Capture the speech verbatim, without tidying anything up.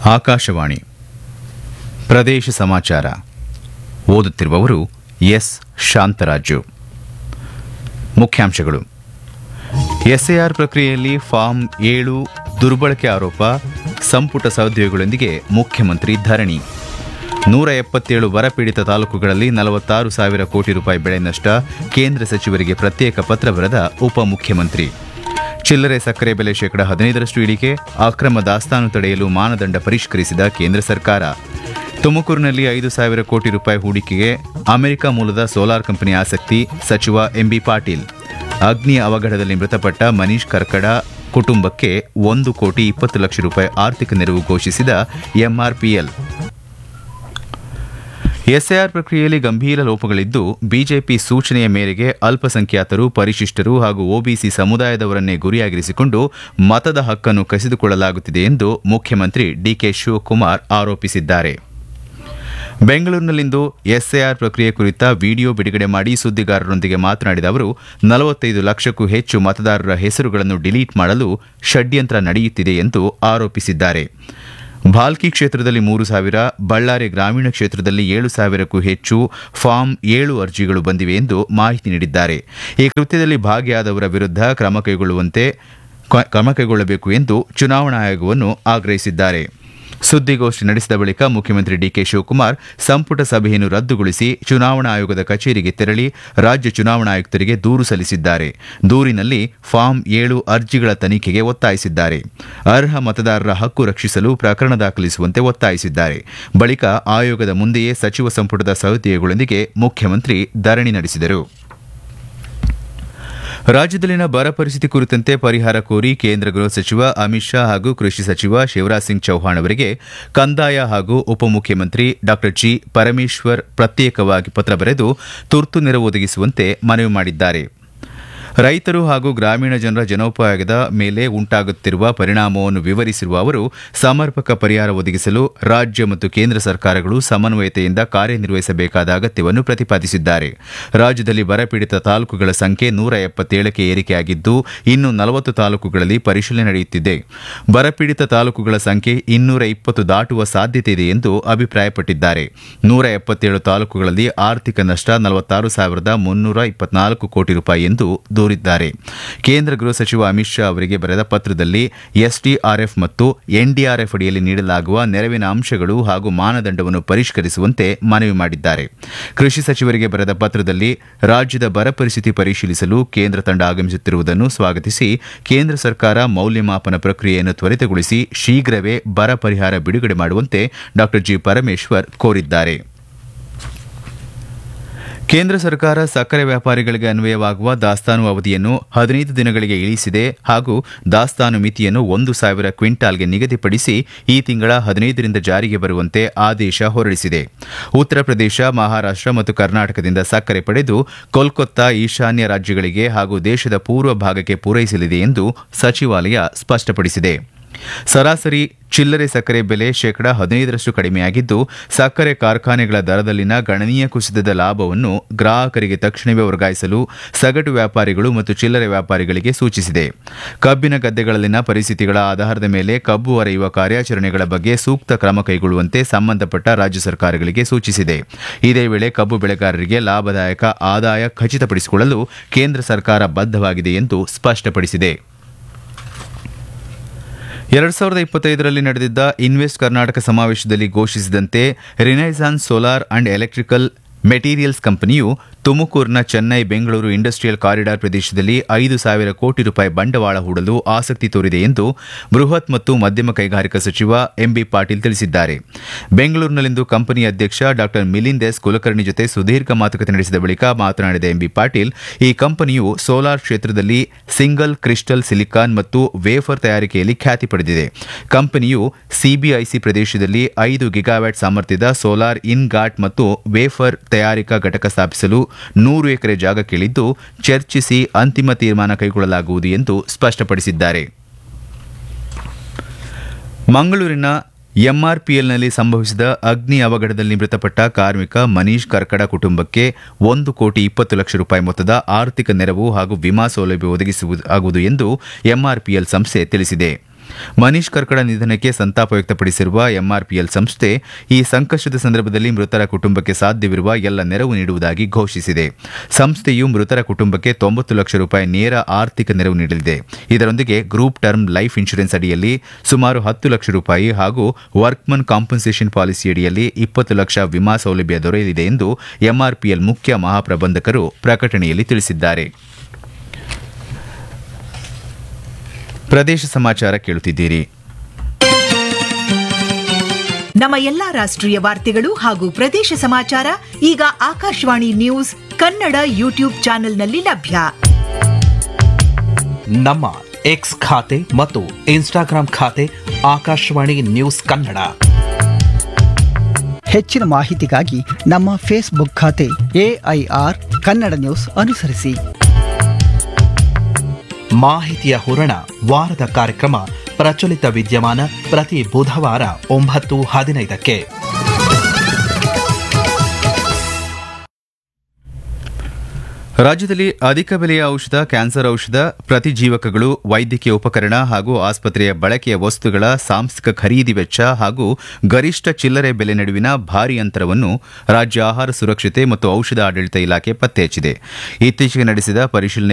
ಆಕಾಶವಾಣಿ ಪ್ರದೇಶ ಸಮಾಚಾರ ಓದುತ್ತಿರುವವರು ಎಸ್ ಶಾಂತರಾಜು. ಮುಖ್ಯಾಂಶಗಳು: ಎಸ್ಎಆರ್ ಪ್ರಕ್ರಿಯೆಯಲ್ಲಿ ಫಾರ್ಮ್ ಏಳು ದುರ್ಬಳಕೆ ಆರೋಪ, ಸಂಪುಟ ಸಹೋದ್ಯೋಗಿಗಳೊಂದಿಗೆ ಮುಖ್ಯಮಂತ್ರಿ ಧರಣಿ. ನೂರ ಎಪ್ಪತ್ತೇಳು ಬರಪೀಡಿತ ತಾಲೂಕುಗಳಲ್ಲಿ ನಲವತ್ತಾರು ಸಾವಿರ ಕೋಟಿ ರೂಪಾಯಿ ಬೆಳೆ ನಷ್ಟ, ಕೇಂದ್ರ ಸಚಿವರಿಗೆ ಪ್ರತ್ಯೇಕ ಪತ್ರ ಬರೆದ ಉಪಮುಖ್ಯಮಂತ್ರಿ. ಚಿಲ್ಲರೆ ಸಕ್ಕರೆ ಬೆಲೆ ಶೇಕಡ ಹದಿನೈದರಷ್ಟು ಇಳಿಕೆ, ಅಕ್ರಮ ದಾಸ್ತಾನು ತಡೆಯಲು ಮಾನದಂಡ ಪರಿಷ್ಕರಿಸಿದ ಕೇಂದ್ರ ಸರ್ಕಾರ. ತುಮಕೂರಿನಲ್ಲಿ ಐದು ಸಾವಿರ ಕೋಟಿ ರೂಪಾಯಿ ಹೂಡಿಕೆಗೆ ಅಮೆರಿಕ ಮೂಲದ ಸೋಲಾರ್ ಕಂಪನಿ ಆಸಕ್ತಿ, ಸಚಿವ ಎಂಬಿ ಪಾಟೀಲ್. ಅಗ್ನಿ ಅವಘಡದಲ್ಲಿ ಮೃತಪಟ್ಟ ಮನೀಶ್ ಕರ್ಕಡ ಕುಟುಂಬಕ್ಕೆ ಒಂದು ಕೋಟಿ ಇಪ್ಪತ್ತು ಲಕ್ಷ ರೂಪಾಯಿ ಆರ್ಥಿಕ ನೆರವು ಘೋಷಿಸಿದ ಎಂಆರ್ಪಿಎಲ್. ಎಸ್ಎಆರ್ ಪ್ರಕ್ರಿಯೆಯಲ್ಲಿ ಗಂಭೀರ ಲೋಪಗಳಿದ್ದು, ಬಿಜೆಪಿ ಸೂಚನೆಯ ಮೇರೆಗೆ ಅಲ್ಪಸಂಖ್ಯಾತರು, ಪರಿಶಿಷ್ಟರು ಹಾಗೂ ಒಬಿಸಿ ಸಮುದಾಯದವರನ್ನೇ ಗುರಿಯಾಗಿರಿಸಿಕೊಂಡು ಮತದ ಹಕ್ಕನ್ನು ಕಸಿದುಕೊಳ್ಳಲಾಗುತ್ತಿದೆ ಎಂದು ಮುಖ್ಯಮಂತ್ರಿ ಡಿಕೆ ಶಿವಕುಮಾರ್ ಆರೋಪಿಸಿದ್ದಾರೆ. ಬೆಂಗಳೂರಿನಲ್ಲಿಂದು ಎಸ್ಎಆರ್ ಪ್ರಕ್ರಿಯೆ ಕುರಿತ ವಿಡಿಯೋ ಬಿಡುಗಡೆ ಮಾಡಿ ಸುದ್ದಿಗಾರರೊಂದಿಗೆ ಮಾತನಾಡಿದ ಅವರು, ನಲವತ್ತೈದು ಲಕ್ಷಕ್ಕೂ ಹೆಚ್ಚು ಮತದಾರರ ಹೆಸರುಗಳನ್ನು ಡಿಲೀಟ್ ಮಾಡಲು ಷಡ್ಯಂತ್ರ ನಡೆಯುತ್ತಿದೆ ಎಂದು ಆರೋಪಿಸಿದ್ದಾರೆ. ಭಾಲ್ಕಿ ಕ್ಷೇತ್ರದಲ್ಲಿ ಮೂರು ಸಾವಿರ, ಬಳ್ಳಾರಿ ಗ್ರಾಮೀಣ ಕ್ಷೇತ್ರದಲ್ಲಿ ಏಳು ಸಾವಿರಕ್ಕೂ ಹೆಚ್ಚು ಫಾರ್ಮ್ ಏಳು ಅರ್ಜಿಗಳು ಬಂದಿವೆ ಎಂದು ಮಾಹಿತಿ ನೀಡಿದ್ದಾರೆ. ಈ ಕೃತ್ಯದಲ್ಲಿ ಭಾಗಿಯಾದವರ ವಿರುದ್ಧ ಕ್ರಮ ಕೈಗೊಳ್ಳುವಂತೆ ಕ್ರಮ ಕೈಗೊಳ್ಳಬೇಕು ಎಂದು ಚುನಾವಣಾ ಆಯೋಗವನ್ನು ಆಗ್ರಹಿಸಿದ್ದಾರೆ. ಸುದ್ದಿಗೋಷ್ಠಿ ನಡೆಸಿದ ಬಳಿಕ ಮುಖ್ಯಮಂತ್ರಿ ಡಿಕೆ ಶಿವಕುಮಾರ್ ಸಂಪುಟ ಸಭೆಯನ್ನು ರದ್ದುಗೊಳಿಸಿ ಚುನಾವಣಾ ಆಯೋಗದ ಕಚೇರಿಗೆ ತೆರಳಿ ರಾಜ್ಯ ಚುನಾವಣಾ ಆಯುಕ್ತರಿಗೆ ದೂರು ಸಲ್ಲಿಸಿದ್ದಾರೆ. ದೂರಿನಲ್ಲಿ ಫಾರ್ಮ್ ಏಳು ಅರ್ಜಿಗಳ ತನಿಖೆಗೆ ಒತ್ತಾಯಿಸಿದ್ದಾರೆ. ಅರ್ಹ ಮತದಾರರ ಹಕ್ಕು ರಕ್ಷಿಸಲು ಪ್ರಕರಣ ದಾಖಲಿಸುವಂತೆ ಒತ್ತಾಯಿಸಿದ್ದಾರೆ. ಬಳಿಕ ಆಯೋಗದ ಮುಂದೆಯೇ ಸಚಿವ ಸಂಪುಟದ ಸಹೋದ್ಯೋಗಿಗಳೊಂದಿಗೆ ಮುಖ್ಯಮಂತ್ರಿ ಧರಣಿ ನಡೆಸಿದರು. ರಾಜ್ಯದಲ್ಲಿನ ಬರ ಪರಿಸ್ಥಿತಿ ಕುರಿತಂತೆ ಪರಿಹಾರ ಕೋರಿ ಕೇಂದ್ರ ಗೃಹ ಸಚಿವ ಅಮಿತ್ ಶಾ ಹಾಗೂ ಕೃಷಿ ಸಚಿವ ಶಿವರಾಜ್ ಸಿಂಗ್ ಚೌಹಾಣ್ ಅವರಿಗೆ ಕಂದಾಯ ಹಾಗೂ ಉಪಮುಖ್ಯಮಂತ್ರಿ ಡಾ ಜಿ ಪರಮೇಶ್ವರ್ ಪ್ರತ್ಯೇಕವಾಗಿ ಪತ್ರ ಬರೆದು ತುರ್ತು ನೆರವು ಒದಗಿಸುವಂತೆ ಮನವಿ ಮಾಡಿದ್ದಾರೆ. ರೈತರು ಹಾಗೂ ಗ್ರಾಮೀಣ ಜನರ ಜನೋಪಯೋಗದ ಮೇಲೆ ಉಂಟಾಗುತ್ತಿರುವ ಪರಿಣಾಮವನ್ನು ವಿವರಿಸಿರುವ ಅವರು, ಸಮರ್ಪಕ ಪರಿಹಾರ ಒದಗಿಸಲು ರಾಜ್ಯ ಮತ್ತು ಕೇಂದ್ರ ಸರ್ಕಾರಗಳು ಸಮನ್ವಯತೆಯಿಂದ ಕಾರ್ಯನಿರ್ವಹಿಸಬೇಕಾದ ಅಗತ್ಯವನ್ನು ಪ್ರತಿಪಾದಿಸಿದ್ದಾರೆ. ರಾಜ್ಯದಲ್ಲಿ ಬರಪೀಡಿತ ತಾಲೂಕುಗಳ ಸಂಖ್ಯೆ ನೂರ ಎಪ್ಪತ್ತೇಳಕ್ಕೆ ಏರಿಕೆಯಾಗಿದ್ದು, ಇನ್ನು ನಲವತ್ತು ತಾಲೂಕುಗಳಲ್ಲಿ ಪರಿಶೀಲನೆ ನಡೆಯುತ್ತಿದೆ. ಬರಪೀಡಿತ ತಾಲೂಕುಗಳ ಸಂಖ್ಯೆ ಇನ್ನೂರ ಇಪ್ಪತ್ತು ದಾಟುವ ಸಾಧ್ಯತೆ ಇದೆ ಎಂದು ಅಭಿಪ್ರಾಯಪಟ್ಟಿದ್ದಾರೆ. ನೂರ ಎಪ್ಪತ್ತೇಳು ತಾಲೂಕುಗಳಲ್ಲಿ ಆರ್ಥಿಕ ನಷ್ಟ ನಲವತ್ತಾರು ಸಾವಿರದ ಮುನ್ನೂರ ಇಪ್ಪತ್ನಾಲ್ಕು ಕೋಟಿ ರೂಪಾಯಿ ಎಂದು ದೂರಿದ್ದಾರೆ. ಕೇಂದ್ರ ಗೃಹ ಸಚಿವ ಅಮಿತ್ ಶಾ ಅವರಿಗೆ ಬರೆದ ಪತ್ರದಲ್ಲಿ ಎಸ್ಡಿಆರ್ಎಫ್ ಮತ್ತು ಎನ್ಡಿಆರ್ಎಫ್ ಅಡಿಯಲ್ಲಿ ನೀಡಲಾಗುವ ನೆರವಿನ ಅಂಶಗಳು ಹಾಗೂ ಮಾನದಂಡವನ್ನು ಪರಿಷ್ಕರಿಸುವಂತೆ ಮನವಿ ಮಾಡಿದ್ದಾರೆ. ಕೃಷಿ ಸಚಿವರಿಗೆ ಬರೆದ ಪತ್ರದಲ್ಲಿ ರಾಜ್ಯದ ಬರ ಪರಿಸ್ಥಿತಿ ಪರಿಶೀಲಿಸಲು ಕೇಂದ್ರ ತಂಡ ಆಗಮಿಸುತ್ತಿರುವುದನ್ನು ಸ್ವಾಗತಿಸಿ, ಕೇಂದ್ರ ಸರ್ಕಾರ ಮೌಲ್ಯಮಾಪನ ಪ್ರಕ್ರಿಯೆಯನ್ನು ತ್ವರಿತಗೊಳಿಸಿ ಶೀಘ್ರವೇ ಬರ ಪರಿಹಾರ ಬಿಡುಗಡೆ ಮಾಡುವಂತೆ ಡಾ ಜಿ ಪರಮೇಶ್ವರ್ ಕೋರಿದ್ದಾರೆ. ಕೇಂದ್ರ ಸರ್ಕಾರ ಸಕ್ಕರೆ ವ್ಯಾಪಾರಿಗಳಿಗೆ ಅನ್ವಯವಾಗುವ ದಾಸ್ತಾನು ಅವಧಿಯನ್ನು ಹದಿನೈದು ದಿನಗಳಿಗೆ ಇಳಿಸಿದೆ ಹಾಗೂ ದಾಸ್ತಾನು ಮಿತಿಯನ್ನು ಒಂದು ಸಾವಿರ ಕ್ವಿಂಟಾಲ್ಗೆ ನಿಗದಿಪಡಿಸಿ ಈ ತಿಂಗಳ ಹದಿನೈದರಿಂದ ಜಾರಿಗೆ ಬರುವಂತೆ ಆದೇಶ ಹೊರಡಿಸಿದೆ. ಉತ್ತರ ಪ್ರದೇಶ, ಮಹಾರಾಷ್ಟ್ರ ಮತ್ತು ಕರ್ನಾಟಕದಿಂದ ಸಕ್ಕರೆ ಪಡೆದು ಕೋಲ್ಕತ್ತಾ, ಈಶಾನ್ಯ ರಾಜ್ಯಗಳಿಗೆ ಹಾಗೂ ದೇಶದ ಪೂರ್ವ ಭಾಗಕ್ಕೆ ಪೂರೈಸಲಿದೆ ಎಂದು ಸಚಿವಾಲಯ ಸ್ಪಷ್ಟಪಡಿಸಿದೆ. ಸರಾಸರಿ ಚಿಲ್ಲರೆ ಸಕ್ಕರೆ ಬೆಲೆ ಶೇಕಡ ಹದಿನೈದರಷ್ಟು ಕಡಿಮೆಯಾಗಿದ್ದು, ಸಕ್ಕರೆ ಕಾರ್ಖಾನೆಗಳ ದರದಲ್ಲಿನ ಗಣನೀಯ ಕುಸಿತದ ಲಾಭವನ್ನು ಗ್ರಾಹಕರಿಗೆ ತಕ್ಷಣವೇ ವರ್ಗಾಯಿಸಲು ಸಗಟು ವ್ಯಾಪಾರಿಗಳು ಮತ್ತು ಚಿಲ್ಲರೆ ವ್ಯಾಪಾರಿಗಳಿಗೆ ಸೂಚಿಸಿದೆ. ಕಬ್ಬಿನ ಗದ್ದೆಗಳಲ್ಲಿನ ಪರಿಸ್ಥಿತಿಗಳ ಆಧಾರದ ಮೇಲೆ ಕಬ್ಬು ಅರೆಯುವ ಕಾರ್ಯಾಚರಣೆಗಳ ಬಗ್ಗೆ ಸೂಕ್ತ ಕ್ರಮ ಕೈಗೊಳ್ಳುವಂತೆ ಸಂಬಂಧಪಟ್ಟ ರಾಜ್ಯ ಸರ್ಕಾರಗಳಿಗೆ ಸೂಚಿಸಿದೆ. ಇದೇ ವೇಳೆ ಕಬ್ಬು ಬೆಳೆಗಾರರಿಗೆ ಲಾಭದಾಯಕ ಆದಾಯ ಖಚಿತಪಡಿಸಿಕೊಳ್ಳಲು ಕೇಂದ್ರ ಸರ್ಕಾರ ಬದ್ಧವಾಗಿದೆ ಎಂದು ಸ್ಪಷ್ಟಪಡಿಸಿದೆ. ಎರಡು ಸಾವಿರದ ಇಪ್ಪತ್ತೈದರಲ್ಲಿ ನಡೆದಿದ್ದ ಇನ್ವೆಸ್ಟ್ ಕರ್ನಾಟಕ ಸಮಾವೇಶದಲ್ಲಿ ಘೋಷಿಸಿದಂತೆ Renaissance solar and electrical materials ಕಂಪನಿಯು ತುಮಕೂರಿನ ಚೆನ್ನೈ ಬೆಂಗಳೂರು ಇಂಡಸ್ಟ್ರಿಯಲ್ ಕಾರಿಡಾರ್ ಪ್ರದೇಶದಲ್ಲಿ ಐದು ಸಾವಿರ ಕೋಟಿ ರೂಪಾಯಿ ಬಂಡವಾಳ ಹೂಡಲು ಆಸಕ್ತಿ ತೋರಿದೆ ಎಂದು ಬೃಹತ್ ಮತ್ತು ಮಧ್ಯಮ ಕೈಗಾರಿಕಾ ಸಚಿವ ಎಂಬಿ ಪಾಟೀಲ್ ತಿಳಿಸಿದ್ದಾರೆ. ಬೆಂಗಳೂರಿನಲ್ಲಿಂದು ಕಂಪನಿ ಅಧ್ಯಕ್ಷ ಡಾ ಮಿಲಿಂದ್ ಎಸ್ ಕುಲಕರ್ಣಿ ಜೊತೆ ಸುದೀರ್ಘ ಮಾತುಕತೆ ನಡೆಸಿದ ಬಳಿಕ ಮಾತನಾಡಿದ ಎಂಬಿ ಪಾಟೀಲ್, ಈ ಕಂಪನಿಯು ಸೋಲಾರ್ ಕ್ಷೇತ್ರದಲ್ಲಿ ಸಿಂಗಲ್ ಕ್ರಿಸ್ಟಲ್ ಸಿಲಿಕಾನ್ ಮತ್ತು ವೇಫರ್ ತಯಾರಿಕೆಯಲ್ಲಿ ಖ್ಯಾತಿ ಪಡೆದಿದೆ. ಕಂಪನಿಯು ಸಿಬಿಐಸಿ ಪ್ರದೇಶದಲ್ಲಿ ಐದು ಗಿಗಾವ್ಯಾಟ್ ಸಾಮರ್ಥ್ಯದ ಸೋಲಾರ್ ಇನ್ ಘಾಟ್ ಮತ್ತು ವೇಫರ್ ತಯಾರಿಕಾ ಘಟಕ ಸ್ಥಾಪಿಸಲು ನೂರು ಎಕರೆ ಜಾಗ ಕೇಳಿದ್ದು, ಚರ್ಚಿಸಿ ಅಂತಿಮ ತೀರ್ಮಾನ ಕೈಗೊಳ್ಳಲಾಗುವುದು ಎಂದು ಸ್ಪಷ್ಟಪಡಿಸಿದ್ದಾರೆ. ಮಂಗಳೂರಿನ ಎಂಆರ್ಪಿಎಲ್ನಲ್ಲಿ ಸಂಭವಿಸಿದ ಅಗ್ನಿ ಅವಘಡದಲ್ಲಿ ಮೃತಪಟ್ಟ ಕಾರ್ಮಿಕ ಮನೀಶ್ ಕರ್ಕಡ ಕುಟುಂಬಕ್ಕೆ ಒಂದು ಕೋಟಿ ಇಪ್ಪತ್ತು ಲಕ್ಷ ರೂಪಾಯಿ ಮೊತ್ತದ ಆರ್ಥಿಕ ನೆರವು ಹಾಗೂ ವಿಮಾ ಸೌಲಭ್ಯ ಒದಗಿಸಲಾಗುವುದು ಎಂದು ಎಂಆರ್ಪಿಎಲ್ ಸಂಸ್ಥೆ ತಿಳಿಸಿದೆ. ಮನೀಶ್ ಕರ್ಕಡ ನಿಧನಕ್ಕೆ ಸಂತಾಪ ವ್ಯಕ್ತಪಡಿಸಿರುವ ಎಂಆರ್ಪಿಎಲ್ ಸಂಸ್ಥೆ ಈ ಸಂಕಷ್ಟದ ಸಂದರ್ಭದಲ್ಲಿ ಮೃತರ ಕುಟುಂಬಕ್ಕೆ ಸಾಧ್ಯವಿರುವ ಎಲ್ಲ ನೆರವು ನೀಡುವುದಾಗಿ ಘೋಷಿಸಿದೆ. ಸಂಸ್ಥೆಯು ಮೃತರ ಕುಟುಂಬಕ್ಕೆ ತೊಂಬತ್ತು ಲಕ್ಷ ರೂಪಾಯಿ ನೇರ ಆರ್ಥಿಕ ನೆರವು ನೀಡಲಿದೆ. ಇದರೊಂದಿಗೆ ಗ್ರೂಪ್ ಟರ್ಮ್ ಲೈಫ್ ಇನ್ಶೂರೆನ್ಸ್ ಅಡಿಯಲ್ಲಿ ಸುಮಾರು ಹತ್ತು ಲಕ್ಷ ರೂಪಾಯಿ ಹಾಗೂ ವರ್ಕ್ಮನ್ ಕಾಂಪನ್ಸೇಷನ್ ಪಾಲಿಸಿಯಡಿಯಲ್ಲಿ ಇಪ್ಪತ್ತು ಲಕ್ಷ ವಿಮಾ ಸೌಲಭ್ಯ ದೊರೆಯಲಿದೆ ಎಂದು ಎಂಆರ್ಪಿಎಲ್ ಮುಖ್ಯ ಮಹಾಪ್ರಬಂಧಕರು ಪ್ರಕಟಣೆಯಲ್ಲಿ ತಿಳಿಸಿದ್ದಾರೆ. ಪ್ರದೇಶ ಸಮಾಚಾರ ಕೇಳುತ್ತಿದ್ದೀರಿ. ನಮ್ಮ ಎಲ್ಲಾ ರಾಷ್ಟ್ರೀಯ ವಾರ್ತೆಗಳು ಹಾಗೂ ಪ್ರದೇಶ ಸಮಾಚಾರ ಈಗ ಆಕಾಶವಾಣಿ ನ್ಯೂಸ್ ಕನ್ನಡ ಯೂಟ್ಯೂಬ್ ಚಾನೆಲ್ನಲ್ಲಿ ಲಭ್ಯ. ನಮ್ಮ ಎಕ್ಸ್ ಖಾತೆ ಮತ್ತು ಇನ್ಸ್ಟಾಗ್ರಾಂ ಖಾತೆ ಆಕಾಶವಾಣಿ ನ್ಯೂಸ್ ಕನ್ನಡ. ಹೆಚ್ಚಿನ ಮಾಹಿತಿಗಾಗಿ ನಮ್ಮ ಫೇಸ್ಬುಕ್ ಖಾತೆ ಎಐಆರ್ ಕನ್ನಡ ನ್ಯೂಸ್ ಅನುಸರಿಸಿ. ಮಾಹಿತಿಯ ಹೂರಣ ವಾರದ ಕಾರ್ಯಕ್ರಮ ಪ್ರಚಲಿತ ವಿದ್ಯಮಾನ ಪ್ರತಿ ಬುಧವಾರ ಒಂಬತ್ತು ಹದಿನೈದಕ್ಕೆ. ರಾಜ್ಯದಲ್ಲಿ ಅಧಿಕ ಬೆಲೆಯ ಔಷಧ, ಕ್ಯಾನ್ಸರ್ ಔಷಧ, ಪ್ರತಿಜೀವಕಗಳು, ವೈದ್ಯಕೀಯ ಉಪಕರಣ ಹಾಗೂ ಆಸ್ಪತ್ರೆಯ ಬಳಕೆಯ ವಸ್ತುಗಳ ಸಾಂಸ್ಥಿಕ ಖರೀದಿ ವೆಚ್ಚ ಹಾಗೂ ಗರಿಷ್ಠ ಚಿಲ್ಲರೆ ಬೆಲೆ ನಡುವಿನ ಭಾರೀ ಅಂತರವನ್ನು ರಾಜ್ಯ ಆಹಾರ ಸುರಕ್ಷತೆ ಮತ್ತು ಔಷಧ ಆಡಳಿತ ಇಲಾಖೆ ಪತ್ತೆ ಹಚ್ಚಿದೆ. ಇತ್ತೀಚೆಗೆ ನಡೆಸಿದ ಪರಿಶೀಲನೆ